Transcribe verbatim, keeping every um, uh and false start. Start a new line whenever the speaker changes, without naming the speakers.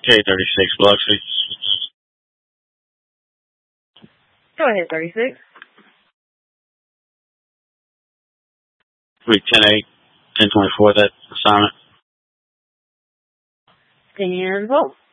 K thirty-six, Biloxi.
Go ahead, thirty-six.
Week ten eight, ten twenty-four, that assignment.
Stand vote.